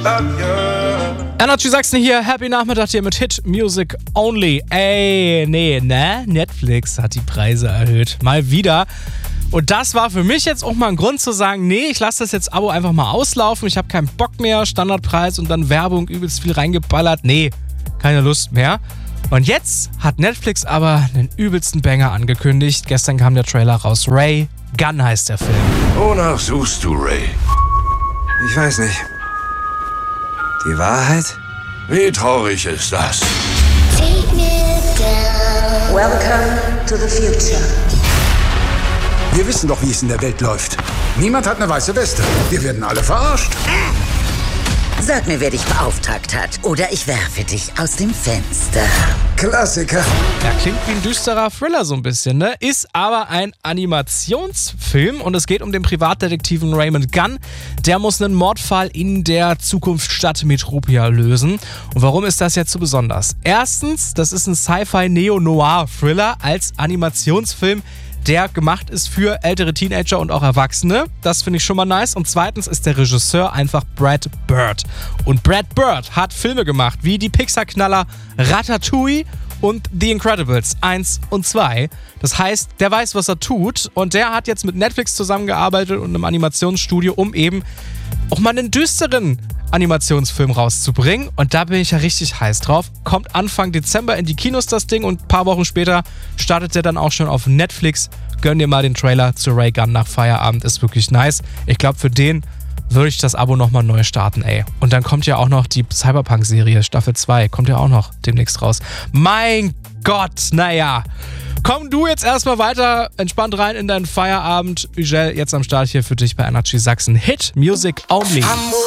Energy Sachsen hier, Happy Nachmittag hier mit Hit Music Only. Ey, nee, ne? Netflix hat die Preise erhöht. Mal wieder. Und das war für mich jetzt auch mal ein Grund zu sagen, nee, ich lasse das jetzt Abo einfach mal auslaufen. Ich habe keinen Bock mehr, Standardpreis und dann Werbung, übelst viel reingeballert. Nee, keine Lust mehr. Und jetzt hat Netflix aber einen übelsten Banger angekündigt. Gestern kam der Trailer raus. Ray Gunn heißt der Film. Wonach suchst du, Ray? Ich weiß nicht. Die Wahrheit? Wie traurig ist das? Take me down. Welcome to the future. Wir wissen doch, wie es in der Welt läuft. Niemand hat eine weiße Weste. Wir werden alle verarscht. Sag mir, wer dich beauftragt hat, oder ich werfe dich aus dem Fenster. Klassiker. Ja, klingt wie ein düsterer Thriller so ein bisschen, ne? Ist aber ein Animationsfilm und es geht um den Privatdetektiven Raymond Gunn. Der muss einen Mordfall in der Zukunftsstadt Metropia lösen. Und warum ist das jetzt so besonders? Erstens, das ist ein Sci-Fi-Neo-Noir-Thriller als Animationsfilm, der gemacht ist für ältere Teenager und auch Erwachsene. Das finde ich schon mal nice. Und zweitens ist der Regisseur einfach Brad Bird. Und Brad Bird hat Filme gemacht wie die Pixar-Knaller Ratatouille und The Incredibles 1 und 2. Das heißt, der weiß, was er tut. Und der hat jetzt mit Netflix zusammengearbeitet und einem Animationsstudio, um eben auch mal einen düsteren Animationsfilm rauszubringen. Und da bin ich ja richtig heiß drauf. Kommt Anfang Dezember in die Kinos das Ding und ein paar Wochen später startet der dann auch schon auf Netflix. Gönn dir mal den Trailer zu Ray Gunn nach Feierabend. Ist wirklich nice. Ich glaube, für den würde ich das Abo nochmal neu starten, ey. Und dann kommt ja auch noch die Cyberpunk-Serie, Staffel 2. Kommt ja auch noch demnächst raus. Mein Gott, naja. Komm du jetzt erstmal weiter entspannt rein in deinen Feierabend. Ugel, jetzt am Start hier für dich bei Energy Sachsen. Hit Music Only.